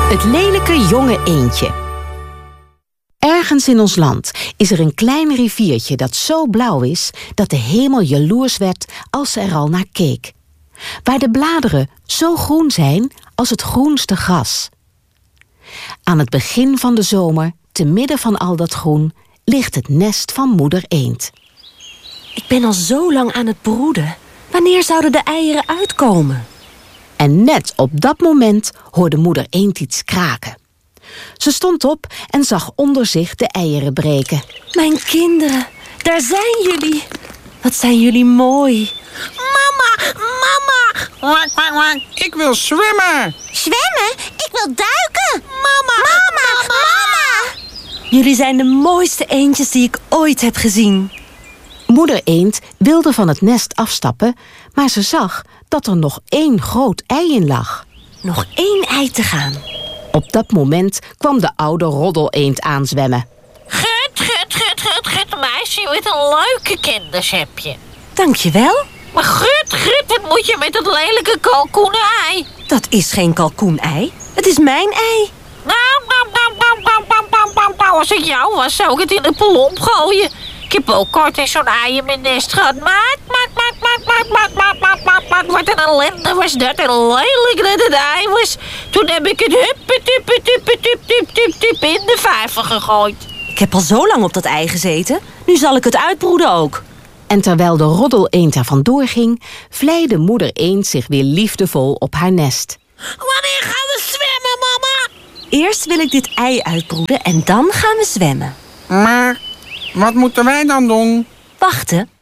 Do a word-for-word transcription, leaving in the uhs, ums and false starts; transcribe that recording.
Het lelijke jonge eendje. Ergens in ons land is er een klein riviertje dat zo blauw is dat de hemel jaloers werd als ze er al naar keek. Waar de bladeren zo groen zijn als het groenste gras. Aan het begin van de zomer, te midden van al dat groen, ligt het nest van moeder eend. Ik ben al zo lang aan het broeden. Wanneer zouden de eieren uitkomen? En net op dat moment hoorde moeder eend iets kraken. Ze stond op en zag onder zich de eieren breken. Mijn kinderen, daar zijn jullie. Wat zijn jullie mooi. Mama, mama. Wak, wak, wak. Ik wil zwemmen. Zwemmen? Ik wil duiken. Mama, mama, mama. Jullie zijn de mooiste eendjes die ik ooit heb gezien. Moeder eend wilde van het nest afstappen, maar ze zag dat er nog één groot ei in lag. Nog één ei te gaan. Op dat moment kwam de oude roddeleend aanzwemmen. Gut, gut, gut, gut, gut, meisje, wat een leuke kinders heb je. Dankjewel. Maar gut, gut, wat moet je met dat lelijke kalkoenei? Dat is geen kalkoenei. Het is mijn ei. Nou, nou, nou, nou, nou, nou, nou, nou, nou, als ik jou was, zou ik het in de plomp gooien. Ik heb ook kort in zo'n ei in mijn nest gehad. Maat, maat, maat, maat, maat, maat, maat, maat, maat, maat. Wat een ellende was dat. En lelijk dat het ei was. Toen heb ik het huppe, tuppe, tuppe, tup, tup, tup, tup in de vijver gegooid. Ik heb al zo lang op dat ei gezeten. Nu zal ik het uitbroeden ook. En terwijl de roddeleend er vandoor ging, vleide moeder eend zich weer liefdevol op haar nest. Wanneer gaan we zwemmen, mama? Eerst wil ik dit ei uitbroeden en dan gaan we zwemmen. Maar wat moeten wij dan doen? Wachten.